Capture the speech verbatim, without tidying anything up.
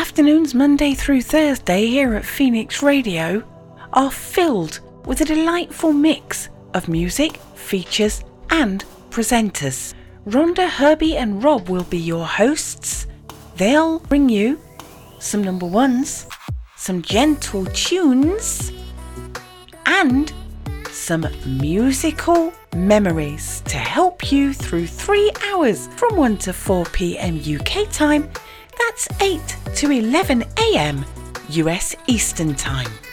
Afternoons Monday through Thursday here at Phoenix Radio are filled with a delightful mix of music, features and presenters. Rhonda, Herbie and Rob will be your hosts. They'll bring you some number ones, some gentle tunes and some musical memories to help you through three hours from one to four p.m. U K time. That's eight to eleven a.m. U S Eastern time.